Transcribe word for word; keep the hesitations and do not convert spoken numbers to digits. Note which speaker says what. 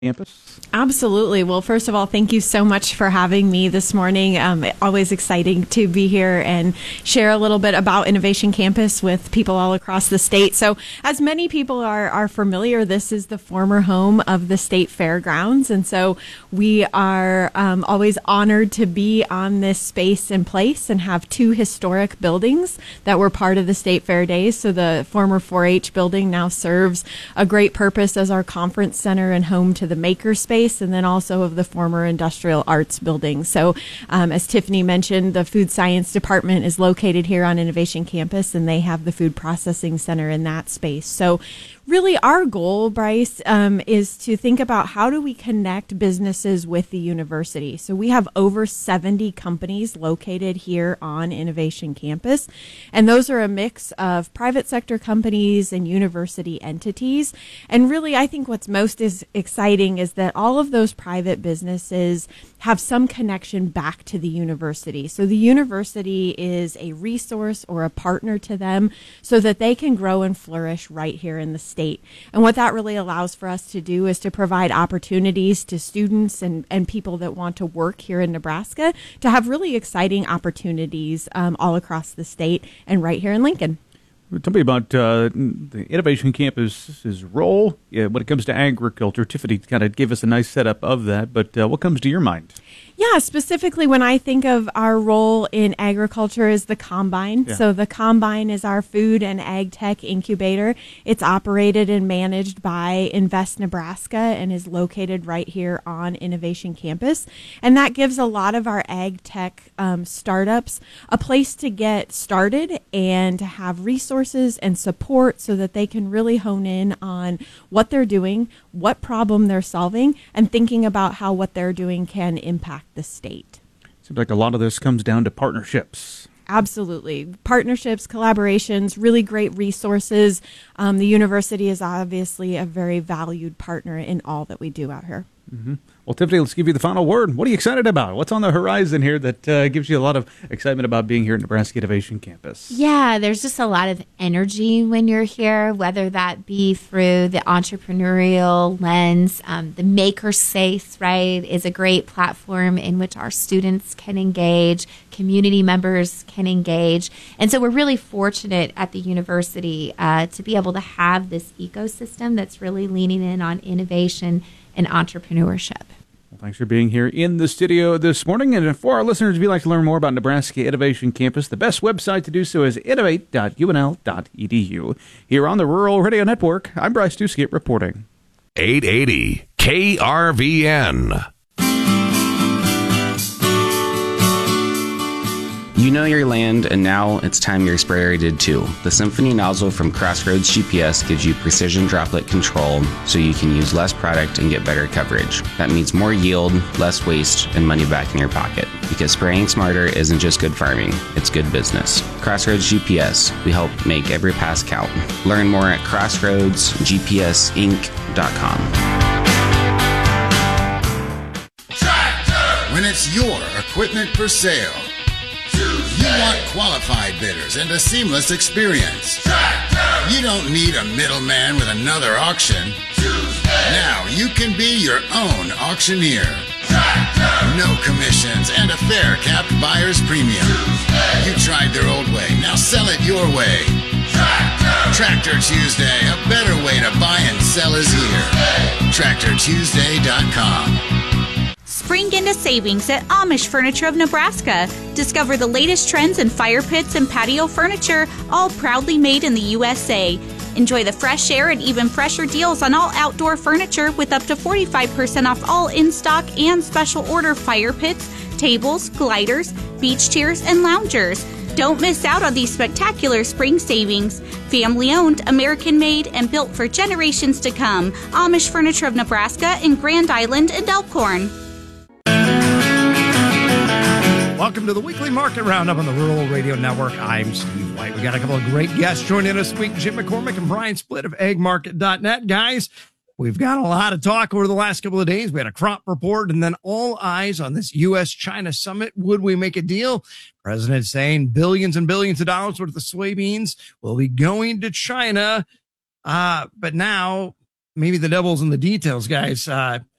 Speaker 1: Campus?
Speaker 2: Absolutely. Well, first of all, thank you so much for having me this morning. Um, always exciting to be here and share a little bit about Innovation Campus with people all across the state. So as many people are, are familiar, this is the former home of the state fairgrounds. And so we are um, always honored to be on this space and place and have two historic buildings that were part of the State Fair Days. So the former four H building now serves a great purpose as our conference center and home to the maker space, and then also of the former industrial arts building. So um, as Tiffany mentioned, the food science department is located here on Innovation Campus, and they have the food processing center in that space. So really our goal, Bryce, um, is to think about how do we connect businesses with the university. So we have over seventy companies located here on Innovation Campus, and those are a mix of private sector companies and university entities. And really, I think what's most is exciting is that all of those private businesses have some connection back to the university. So the university is a resource or a partner to them so that they can grow and flourish right here in the state. And what that really allows for us to do is to provide opportunities to students and, and people that want to work here in Nebraska to have really exciting opportunities um, all across the state and right here in Lincoln.
Speaker 1: Tell me about uh, the Innovation Campus's role yeah, when it comes to agriculture. Tiffany kind of gave us a nice setup of that, but uh, what comes to your mind?
Speaker 2: Yeah, specifically when I think of our role in agriculture is the Combine. Yeah. So the Combine is our food and ag tech incubator. It's operated and managed by Invest Nebraska and is located right here on Innovation Campus. And that gives a lot of our ag tech um, startups a place to get started and to have resources and support so that they can really hone in on what they're doing, what problem they're solving, and thinking about how what they're doing can impact the state.
Speaker 1: Seems like a lot of this comes down to partnerships.
Speaker 2: Absolutely. Partnerships, collaborations, really great resources. Um, the university is obviously a very valued partner in all that we do out here.
Speaker 1: Mm-hmm. Well, Tiffany, let's give you the final word. What are you excited about? What's on the horizon here that uh, gives you a lot of excitement about being here at Nebraska Innovation Campus?
Speaker 3: Yeah, there's just a lot of energy when you're here, whether that be through the entrepreneurial lens. Um, the maker space, right, is a great platform in which our students can engage, community members can engage. And so we're really fortunate at the university uh, to be able to have this ecosystem that's really leaning in on innovation and entrepreneurship.
Speaker 1: Well, thanks for being here in the studio this morning. And for our listeners, if you'd like to learn more about Nebraska Innovation Campus, the best website to do so is innovate dot U N L dot E D U. Here on the Rural Radio Network, I'm Bryce Duskett reporting.
Speaker 4: eight eighty K R V N.
Speaker 5: You know your land, and now it's time your sprayer did too. The Symphony nozzle from Crossroads G P S gives you precision droplet control so you can use less product and get better coverage. That means more yield, less waste, and money back in your pocket. Because spraying smarter isn't just good farming, it's good business. Crossroads G P S, we help make every pass count. Learn more at crossroads g p s inc dot com.
Speaker 6: Tractor! When it's your equipment for sale, you want qualified bidders and a seamless experience. Tractor! You don't need a middleman with another auction. Tuesday. Now you can be your own auctioneer. Tractor! No commissions and a fair capped buyer's premium. Tuesday. You tried their old way, now sell it your way. Tractor! Tractor Tuesday, a better way to buy and sell is here. tractor tuesday dot com.
Speaker 7: Spring into savings at Amish Furniture of Nebraska. Discover the latest trends in fire pits and patio furniture, all proudly made in the U S A. Enjoy the fresh air and even fresher deals on all outdoor furniture with up to forty-five percent off all in-stock and special order fire pits, tables, gliders, beach chairs, and loungers. Don't miss out on these spectacular spring savings. Family-owned, American-made, and built for generations to come. Amish Furniture of Nebraska in Grand Island and Elkhorn.
Speaker 8: Welcome to the weekly market roundup on the Rural Radio Network. I'm Steve White. We got a couple of great guests joining us this week. Jim McCormick and Brian Splitt of ag market dot net. Guys, we've got a lot of talk over the last couple of days. We had a crop report and then all eyes on this U S China summit. Would we make a deal? President saying billions and billions of dollars worth of soybeans will be going to China. Uh, but now maybe the devil's in the details, guys. Uh,